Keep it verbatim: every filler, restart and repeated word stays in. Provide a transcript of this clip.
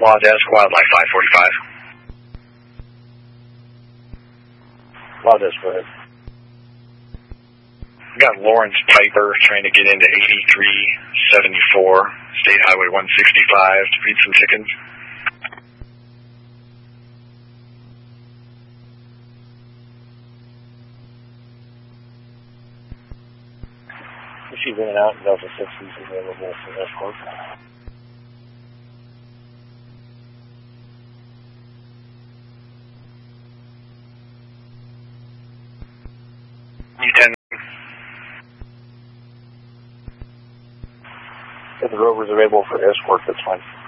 Law Desk, Wildlife five forty-five. Law Desk, go ahead. We got Lawrence Piper trying to get into eighty-three seventy-four, State Highway one sixty-five to feed some chickens. She's in and out, and Delta six is available for escort. U ten. If the rover's available for escort, that's fine.